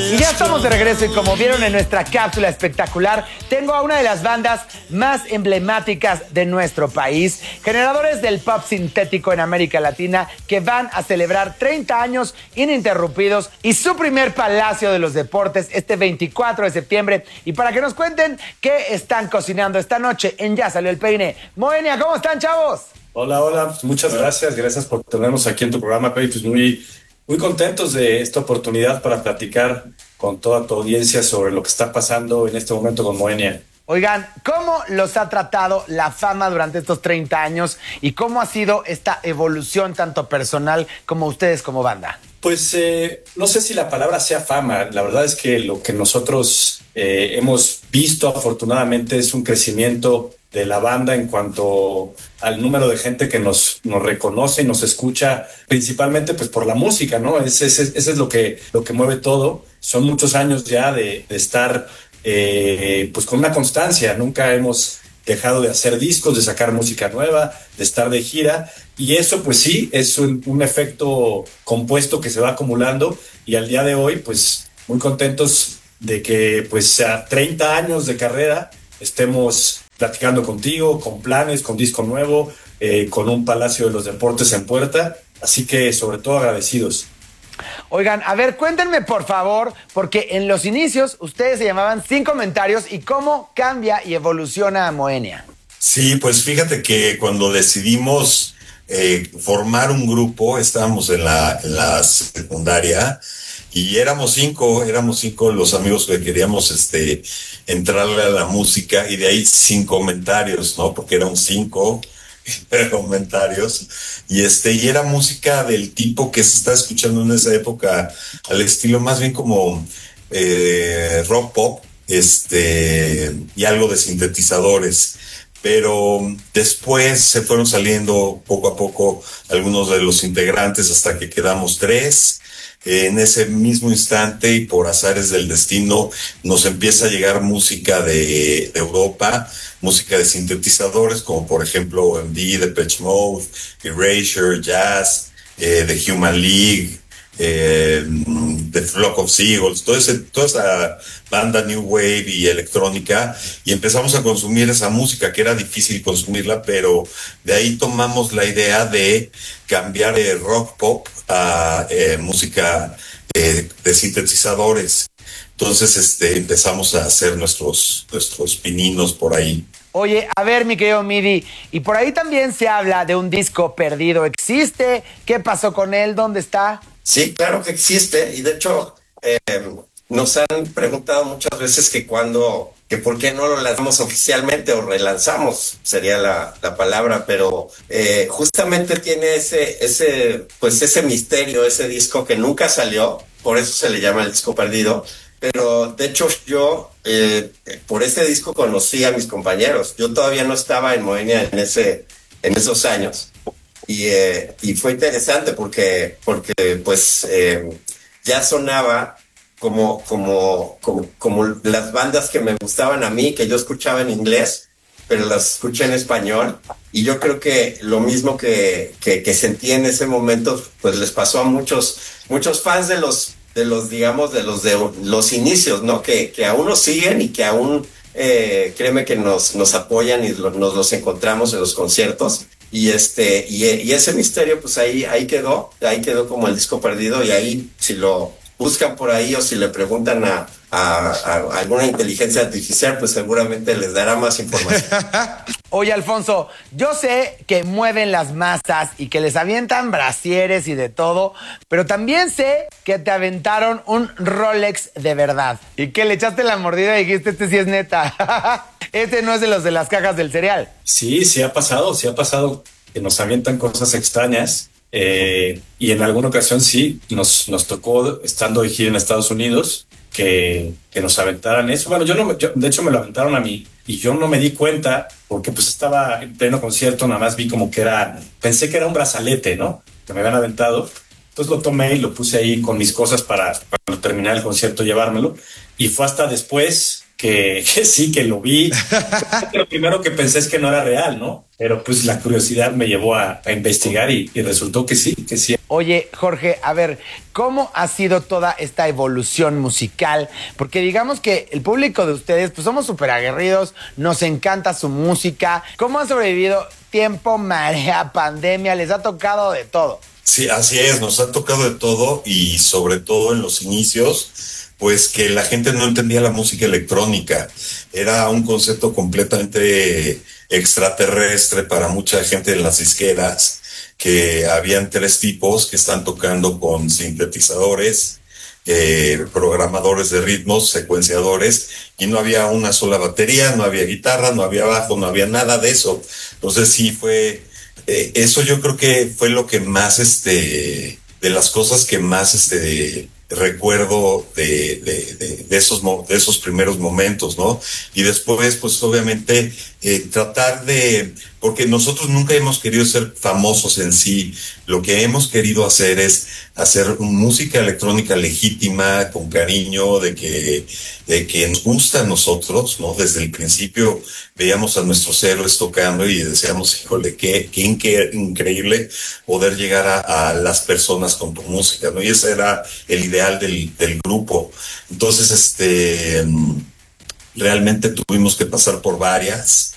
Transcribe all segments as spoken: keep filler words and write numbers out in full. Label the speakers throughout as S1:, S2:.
S1: Y ya estamos de regreso y como vieron en nuestra cápsula espectacular, tengo a una de las bandas más emblemáticas de nuestro país, generadores del pop sintético en América Latina, que van a celebrar treinta años ininterrumpidos y su primer Palacio de los Deportes este veinticuatro de septiembre. Y para que nos cuenten qué están cocinando esta noche en Ya Salió el Peine. Moenia, ¿cómo están, chavos?
S2: Hola, hola, pues muchas gracias, gracias por tenernos aquí en tu programa, Pepe, pues muy, muy contentos de esta oportunidad para platicar con toda tu audiencia sobre lo que está pasando en este momento con Moenia.
S1: Oigan, ¿cómo los ha tratado la fama durante estos treinta años y cómo ha sido esta evolución tanto personal como ustedes como banda?
S2: Pues eh, no sé si la palabra sea fama, la verdad es que lo que nosotros eh, hemos visto afortunadamente es un crecimiento de la banda en cuanto al número de gente que nos, nos reconoce y nos escucha, principalmente pues por la música, ¿no? Ese, ese, ese es lo que, lo que mueve todo. Son muchos años ya de, de estar eh, pues con una constancia. Nunca hemos dejado de hacer discos, de sacar música nueva, de estar de gira, y eso pues sí, es un, un efecto compuesto que se va acumulando, y al día de hoy pues muy contentos de que pues a treinta años de carrera estemos platicando contigo, con planes, con disco nuevo, eh, con un Palacio de los Deportes en puerta, así que sobre todo agradecidos.
S1: Oigan, a ver, cuéntenme por favor, porque en los inicios ustedes se llamaban Sin Comentarios, y cómo cambia y evoluciona Moenia.
S3: Sí, pues fíjate que cuando decidimos eh, formar un grupo, estábamos en la, en la secundaria, y éramos cinco, éramos cinco los amigos que queríamos este, entrarle a la música, y de ahí Sin Comentarios, ¿no? Porque eran cinco comentarios, y este, y era música del tipo que se está escuchando en esa época, al estilo más bien como eh, rock pop, este, y algo de sintetizadores. Pero después se fueron saliendo poco a poco algunos de los integrantes hasta que quedamos tres. En ese mismo instante y por azares del destino nos empieza a llegar música de, de Europa, música de sintetizadores como por ejemplo O M D, Depeche Mode, Erasure, Jazz, eh, The Human League, eh, The Flock of Seagulls, todo ese, toda esa banda New Wave y electrónica, y empezamos a consumir esa música que era difícil consumirla, pero de ahí tomamos la idea de cambiar de rock pop a eh, música eh, de sintetizadores. Entonces este, empezamos a hacer nuestros, nuestros pininos por ahí.
S1: Oye, a ver, mi querido Midi, y por ahí también se habla de un disco perdido. ¿Existe? ¿Qué pasó con él? ¿Dónde está?
S4: Sí, claro que existe, y de hecho eh, nos han preguntado muchas veces que cuándo, que por qué no lo lanzamos oficialmente o relanzamos, sería la, la palabra, pero eh, justamente tiene ese, ese, pues ese misterio, ese disco que nunca salió, por eso se le llama el disco perdido. Pero de hecho yo eh, por ese disco conocí a mis compañeros. Yo todavía no estaba en Moenia en ese, en esos años. Y, eh, y fue interesante porque, porque pues eh, ya sonaba como, como, como, como las bandas que me gustaban a mí, que yo escuchaba en inglés, pero las escuché en español. Y yo creo que lo mismo que, que, que sentí en ese momento, pues les pasó a muchos, muchos fans de los, de los, digamos, de los de los inicios, ¿no? Que, que aún nos siguen y que aún, eh, créeme que nos, nos apoyan y lo, nos los encontramos en los conciertos. Y este y, y ese misterio pues ahí ahí quedó, ahí quedó como el disco perdido, y ahí si lo buscan por ahí o si le preguntan a, a, a alguna inteligencia artificial, pues seguramente les dará más información.
S1: Oye, Alfonso, yo sé que mueven las masas y que les avientan brasieres y de todo, pero también sé que te aventaron un Rolex de verdad y que le echaste la mordida y dijiste, este sí es neta. Este no es de los de las cajas del cereal.
S2: Sí, sí ha pasado, sí ha pasado que nos avientan cosas extrañas, eh, y en alguna ocasión sí nos, nos tocó, estando de gira en Estados Unidos, que, que nos aventaran eso. Bueno, yo no, yo, de hecho me lo aventaron a mí y yo no me di cuenta porque pues estaba en pleno concierto, nada más vi como que era, pensé que era un brazalete, ¿no? Que me habían aventado. Entonces lo tomé y lo puse ahí con mis cosas para cuando terminar el concierto llevármelo, y fue hasta después que, que sí, que lo vi. Lo primero que pensé es que no era real, ¿no? Pero pues la curiosidad me llevó a, a investigar y, y resultó que sí, que sí.
S1: Oye, Jorge, a ver, ¿cómo ha sido toda esta evolución musical? Porque digamos que el público de ustedes, pues somos súper aguerridos, nos encanta su música. ¿Cómo han sobrevivido tiempo, marea, pandemia? Les ha tocado de todo.
S3: Sí, así es, nos ha tocado de todo y sobre todo en los inicios, pues que la gente no entendía la música electrónica. Era un concepto completamente extraterrestre para mucha gente en las disqueras, que habían tres tipos que están tocando con sintetizadores, eh, programadores de ritmos, secuenciadores, y no había una sola batería, no había guitarra, no había bajo, no había nada de eso. Entonces sí fue, eh, eso yo creo que fue lo que más, este, de las cosas que más, este, recuerdo de, de, de, de esos de esos primeros momentos, ¿no? Y después, pues obviamente, eh, tratar de, porque nosotros nunca hemos querido ser famosos en sí, lo que hemos querido hacer es hacer música electrónica legítima, con cariño, de que, de que nos gusta a nosotros, ¿no? Desde el principio veíamos a nuestros héroes tocando y decíamos, híjole, qué, qué inque- increíble poder llegar a, a las personas con tu música, ¿no? Y ese era el ideal del, del grupo. Entonces, este, realmente tuvimos que pasar por varias,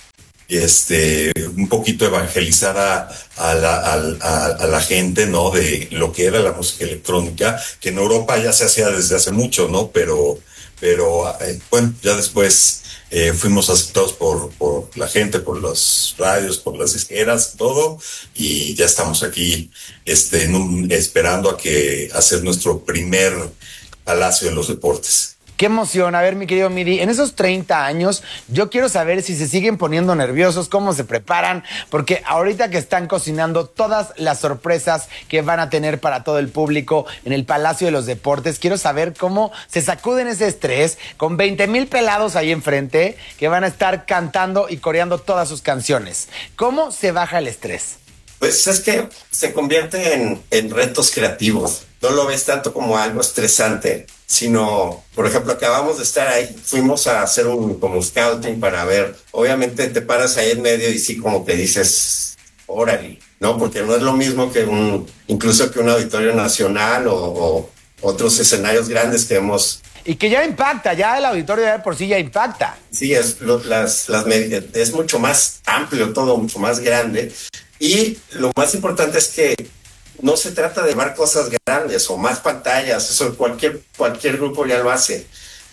S3: este, un poquito evangelizar a, a, la, a, a la gente, ¿no? De lo que era la música electrónica, que en Europa ya se hacía desde hace mucho, ¿no? Pero, pero eh, bueno, ya después eh, fuimos aceptados por, por la gente, por los radios, por las disqueras, todo, y ya estamos aquí, este, en un, esperando a que hacer nuestro primer Palacio de los Deportes.
S1: Qué emoción. A ver, mi querido Midi, en esos treinta años, yo quiero saber si se siguen poniendo nerviosos, cómo se preparan, porque ahorita que están cocinando todas las sorpresas que van a tener para todo el público en el Palacio de los Deportes, quiero saber cómo se sacuden ese estrés con veinte mil pelados ahí enfrente que van a estar cantando y coreando todas sus canciones. ¿Cómo se baja el estrés?
S4: Pues es que se convierte en, en retos creativos. No lo ves tanto como algo estresante, sino, por ejemplo, acabamos de estar ahí, fuimos a hacer un como scouting para ver, obviamente te paras ahí en medio y sí como que dices, órale, ¿no? Porque no es lo mismo que un, incluso que un auditorio nacional o, o otros escenarios grandes que hemos...
S1: Y que ya impacta, ya el auditorio de por sí ya impacta.
S4: Sí, es, lo, las, las, es mucho más amplio todo, mucho más grande. Y lo más importante es que no se trata de llevar cosas grandes o más pantallas, eso cualquier, cualquier grupo ya lo hace.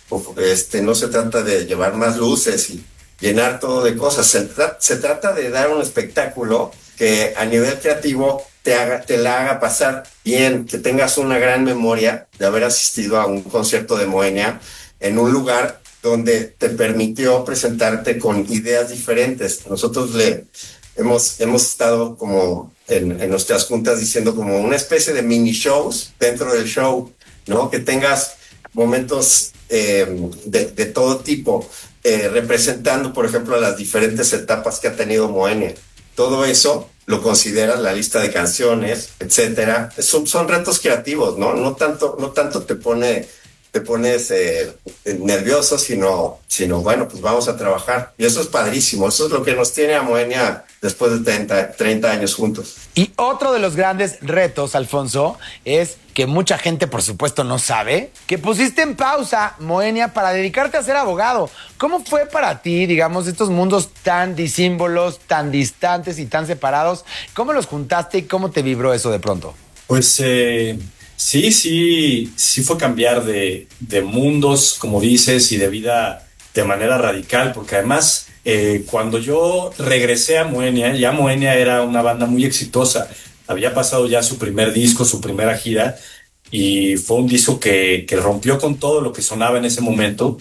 S4: Este, no se trata de llevar más luces y llenar todo de cosas, se, tra- se trata de dar un espectáculo que a nivel creativo te, haga, te la haga pasar bien, que tengas una gran memoria de haber asistido a un concierto de Moenia en un lugar donde te permitió presentarte con ideas diferentes. Nosotros le... Hemos, hemos estado como en, en nuestras juntas diciendo como una especie de mini shows dentro del show, ¿no? Que tengas momentos eh, de, de todo tipo, eh, representando, por ejemplo, las diferentes etapas que ha tenido Moenia. Todo eso lo consideras la lista de canciones, etcétera. Son, son retos creativos, ¿no? No tanto, no tanto te pone... te pones eh, nervioso, sino, sino, bueno, pues vamos a trabajar. Y eso es padrísimo. Eso es lo que nos tiene a Moenia después de treinta, treinta años juntos.
S1: Y otro de los grandes retos, Alfonso, es que mucha gente, por supuesto, no sabe, que pusiste en pausa Moenia para dedicarte a ser abogado. ¿Cómo fue para ti, digamos, estos mundos tan disímbolos, tan distantes y tan separados? ¿Cómo los juntaste y cómo te vibró eso de pronto?
S2: Pues... Eh... Sí, sí, sí fue cambiar de, de mundos, como dices, y de vida de manera radical, porque además, eh, cuando yo regresé a Moenia, ya Moenia era una banda muy exitosa, había pasado ya su primer disco, su primera gira, y fue un disco que, que rompió con todo lo que sonaba en ese momento,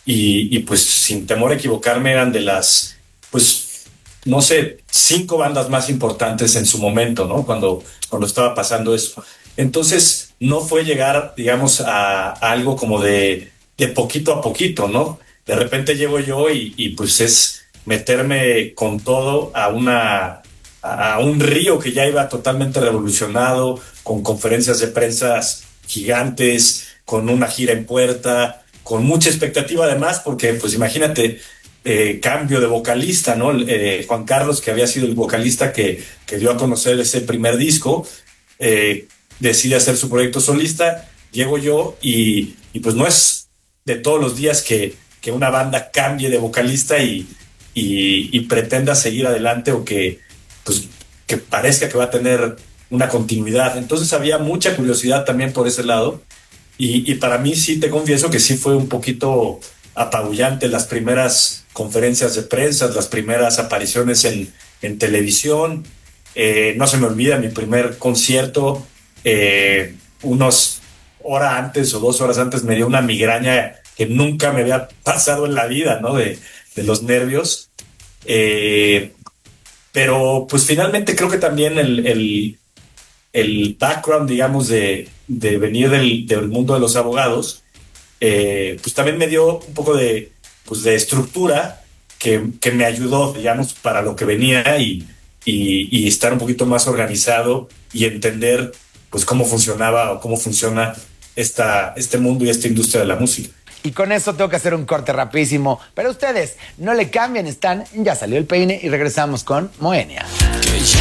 S2: y, y pues sin temor a equivocarme eran de las, pues, no sé, cinco bandas más importantes en su momento, ¿no? Cuando, cuando estaba pasando eso. Entonces, no fue llegar, digamos, a, a algo como de, de poquito a poquito, ¿no? De repente llego yo y, y pues es meterme con todo a, una, a un río que ya iba totalmente revolucionado, con conferencias de prensa gigantes, con una gira en puerta, con mucha expectativa además, porque pues imagínate, eh, cambio de vocalista, ¿no? Eh, Juan Carlos, que había sido el vocalista que, que dio a conocer ese primer disco, eh, decide hacer su proyecto solista, llego yo y, y pues no es de todos los días que, que una banda cambie de vocalista y, y, y pretenda seguir adelante o que, pues, que parezca que va a tener una continuidad. Entonces había mucha curiosidad también por ese lado y, y para mí sí te confieso que sí fue un poquito apabullante las primeras conferencias de prensa, las primeras apariciones en, en televisión. Eh, no se me olvida mi primer concierto, eh, unos horas antes o dos horas antes me dio una migraña que nunca me había pasado en la vida, ¿no? De, de los nervios. Eh, pero pues finalmente creo que también el, el, el background, digamos, de, de venir del, del mundo de los abogados, eh, pues también me dio un poco de, pues de estructura que, que me ayudó, digamos, para lo que venía y, y, y estar un poquito más organizado y entender pues cómo funcionaba o cómo funciona esta, este mundo y esta industria de la música.
S1: Y con eso tengo que hacer un corte rapidísimo. Pero ustedes no le cambien, están, ya salió el peine y regresamos con Moenia.